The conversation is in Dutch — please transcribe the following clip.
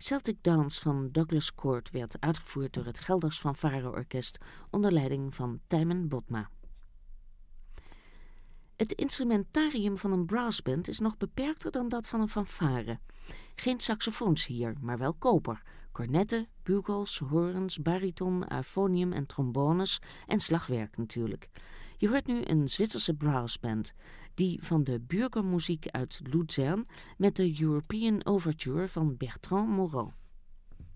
Celtic Dance van Douglas Court werd uitgevoerd door het Gelders Fanfare-orkest onder leiding van Tijmen Botma. Het instrumentarium van een brassband is nog beperkter dan dat van een fanfare. Geen saxofoons hier, maar wel koper, cornetten, bugels, hoorns, bariton, euphonium en trombones en slagwerk natuurlijk. Je hoort nu een Zwitserse brassband, die van de Bürgermusik uit Luzern met de European Overture van Bertrand Moreau.